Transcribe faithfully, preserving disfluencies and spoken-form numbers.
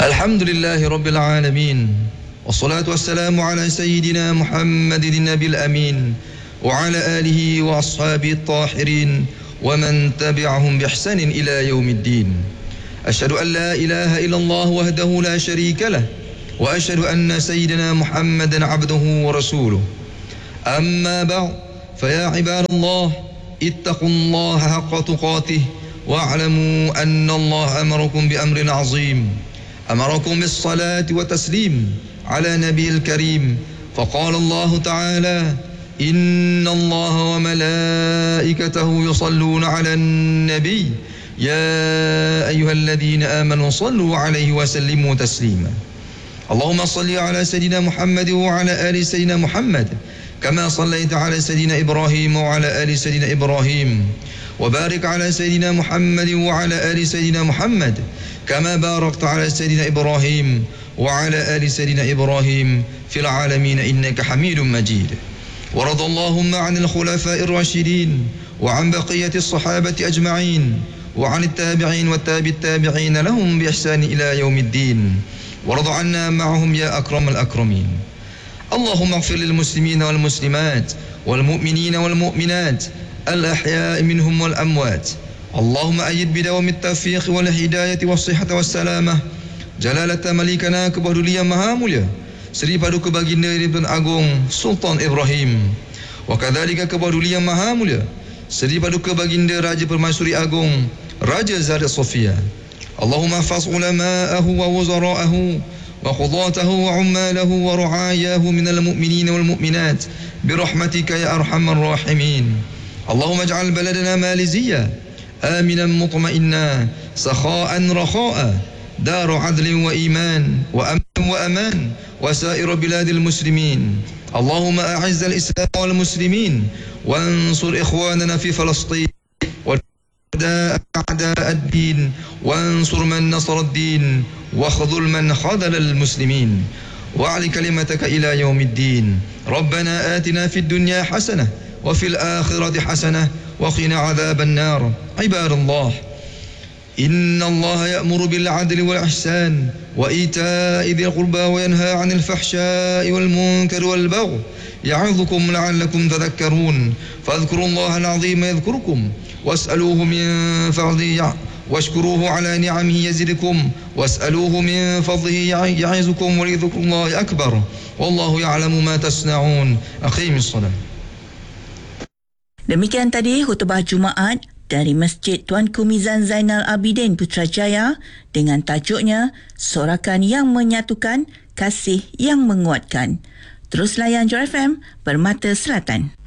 الحمد لله رب العالمين، والصلاة والسلام على سيدنا محمد النبي الأمين وعلى آله وأصحابه الطاهرين ومن تبعهم بإحسان إلى يوم الدين. أشهد أن لا إله إلا الله وحده لا شريك له، وأشهد أن سيدنا محمدا عبده ورسوله. أما بعد، فيا عباد الله اتقوا الله حق تقاته، واعلموا أن الله أمركم بأمر عظيم، أمركم بالصلاة وتسليم على نبي الكريم، فقال الله تعالى: إن الله وملائكته يصلون على النبي يا أيها الذين آمنوا صلوا عليه وسلموا تسليما. اللهم صل على سيدنا محمد وعلى آل سيدنا محمد كما صليت على سيدنا إبراهيم وعلى آل سيدنا إبراهيم، وبارك على سيدنا محمد وعلى آل سيدنا محمد كما باركت على سيدنا إبراهيم وعلى آل سيدنا إبراهيم في العالمين إنك حميد مجيد. ورضى اللهم عن الخلفاء الراشدين وعن بقية الصحابة أجمعين وعن التابعين والتابع التابعين لهم بإحسان إلى يوم الدين، ورضى عنا معهم يا أكرم الأكرمين. اللهم اغفر للمسلمين والمسلمات والمؤمنين والمؤمنات الأحياء منهم والأموات. اللهم أيد بدوام التوفيق والهداية والصحة والسلامة جلالة ملكنا kebadulian maha mulia Seri Paduka Baginda Ibn Agung Sultan Ibrahim, wa kadzalika kebadulian maha mulia Seri Paduka Baginda Raja Permaisuri Agung Raja Zahra Sofia. Allahumma hafaz ulama'ahu wa wuzara'ahu wa khudatahu wa ummalahu wa ru'ayahu minal mu'minina wal mu'minat birahmatika ya arhamar rahimin. Allahumma ij'al baladana maliziyya آمنا مطمئنا سخاء رخاء دار عدل وإيمان وأمن وأمان وسائر بلاد المسلمين. اللهم أعز الإسلام والمسلمين وانصر إخواننا في فلسطين وداء أعداء الدين وانصر من نصر الدين واخذل من خذل المسلمين واعل كلمتك إلى يوم الدين. ربنا آتنا في الدنيا حسنة وفي الآخرة حسنة وقنا عذاب النار. عباد الله، إن الله يأمر بالعدل والإحسان وإيتاء ذي القربى وينهى عن الفحشاء والمنكر والبغي يعظكم لعلكم تذكرون. فاذكروا الله العظيم يذكركم واسألوه من فضله واشكروه على نعمه يزدكم واسألوه من فضله يعظكم ولذكر الله أكبر والله يعلم ما تصنعون. أقيموا الصلاة. Demikian tadi khutbah Jumaat dari Masjid Tuanku Mizan Zainal Abidin Putrajaya dengan tajuknya Sorakan yang Menyatukan, Kasih yang Menguatkan. Terus layan Joy F M Permata Selatan.